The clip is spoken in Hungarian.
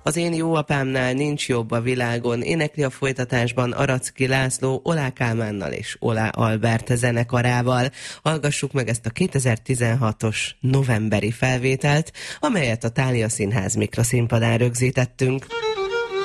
Az én jó apámnál nincs jobb a világon, énekli a folytatásban Aracki László Olá Kálmánnal és Olá Albert zenekarával. Hallgassuk meg ezt a 2016-os novemberi felvételt, amelyet a Thália Színház mikroszínpadán rögzítettünk.